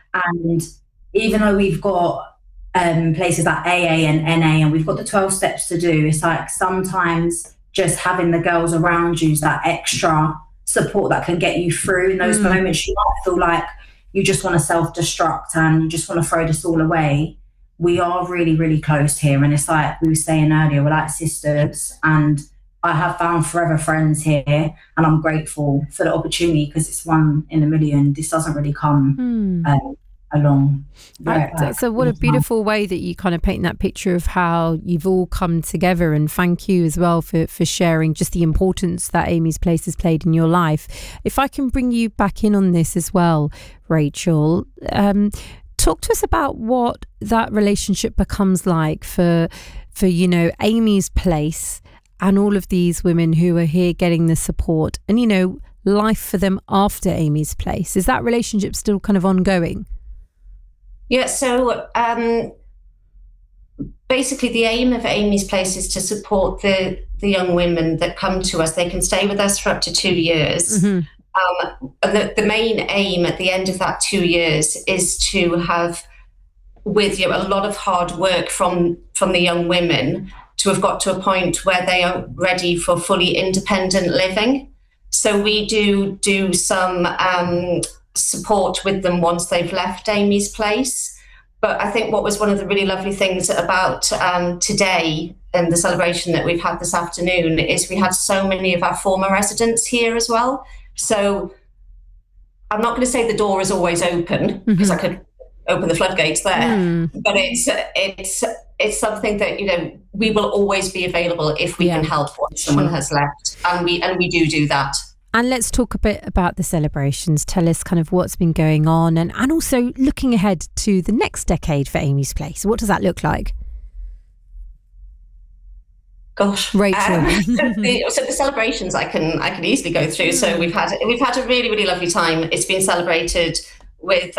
And even though we've got places like AA and NA, and we've got the 12 steps to do, it's like sometimes just having the girls around you is that extra support that can get you through in those moments. You might feel like you just want to self-destruct and you just want to throw this all away. We are really, really close here. And it's like we were saying earlier, we're like sisters, and I have found forever friends here, and I'm grateful for the opportunity because it's one in a million. This doesn't really come along. So what a beautiful way that you kind of paint that picture of how you've all come together, and thank you as well for sharing just the importance that Amy's Place has played in your life. If I can bring you back in on this as well, Rachel, talk to us about what that relationship becomes like for Amy's Place and all of these women who are here getting the support and, life for them after Amy's Place. Is that relationship still kind of ongoing? Yeah, so basically the aim of Amy's Place is to support the young women that come to us. They can stay with us for up to 2 years. The main aim at the end of that 2 years is to have, with a lot of hard work from the young women, to have got to a point where they are ready for fully independent living. So we do some support with them once they've left Amy's Place. But I think what was one of the really lovely things about today and the celebration that we've had this afternoon is we had so many of our former residents here as well. So I'm not going to say the door is always open because I could open the floodgates there, but it's something that we will always be available if we can help once someone has left, and we do that. And let's talk a bit about the celebrations. Tell us kind of what's been going on, and also looking ahead to the next decade for Amy's Place. What does that look like? Gosh, Rachel. So the celebrations I can easily go through. So we've had a really, really lovely time. It's been celebrated with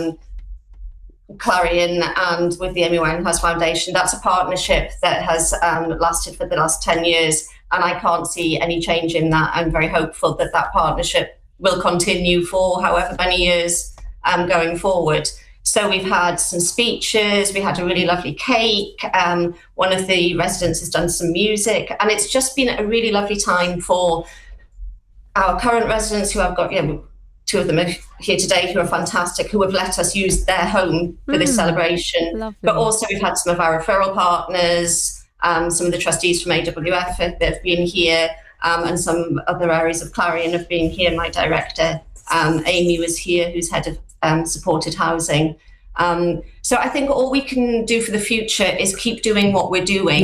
Clarion and with the Amy Winehouse Foundation. That's a partnership that has lasted for the last 10 years, and I can't see any change in that. I'm very hopeful that partnership will continue for however many years going forward. So we've had some speeches, we had a really lovely cake, one of the residents has done some music, and it's just been a really lovely time for our current residents who I've got, two of them are here today who are fantastic, who have let us use their home for this celebration. Lovely. But also we've had some of our referral partners, some of the trustees from AWF that have been here, and some other areas of Clarion have been here. My director, Amy, was here, who's head of supported housing. So I think all we can do for the future is keep doing what we're doing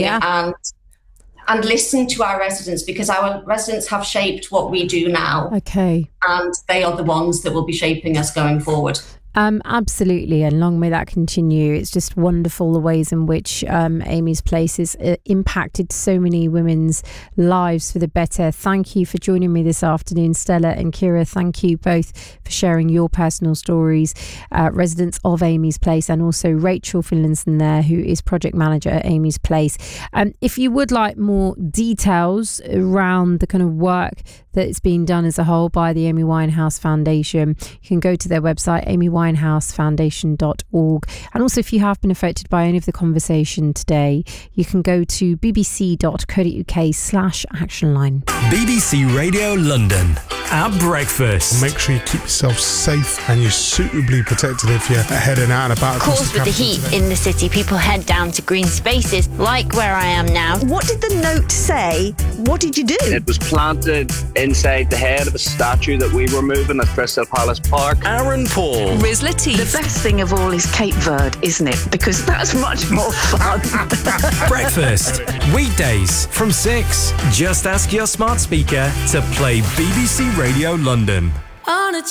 and listen to our residents, because our residents have shaped what we do now. Okay. And they are the ones that will be shaping us going forward. Absolutely, and long may that continue. It's just wonderful the ways in which Amy's Place has impacted so many women's lives for the better. Thank you for joining me this afternoon, Stella and Kira. Thank you both for sharing your personal stories, residents of Amy's Place, and also Rachel Finlayson there, who is project manager at Amy's Place. If you would like more details around the kind of work that's being done as a whole by the Amy Winehouse Foundation, you can go to their website, amywinehousefoundation.org. And also, if you have been affected by any of the conversation today, you can go to bbc.co.uk/actionline. BBC Radio London at breakfast. Make sure you keep yourself safe and you're suitably protected if you're heading out and about. Of course, with the heat in the city, people head down to green spaces, like where I am now. What did the note say? What did you do? It was planted inside the head of a statue that we were moving at Crystal Palace Park. Aaron Paul. Riz Latif. The best thing of all is Cape Verde, isn't it? Because that's much more fun. Breakfast. Weekdays from 6. Just ask your smart speaker to play BBC Radio London.